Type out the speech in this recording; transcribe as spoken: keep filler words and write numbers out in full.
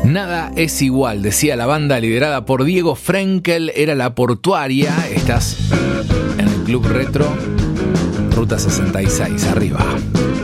Nada es igual, decía la banda liderada por Diego Frenkel, era La Portuaria. Estás en el Club Retro, Ruta sesenta y seis, arriba.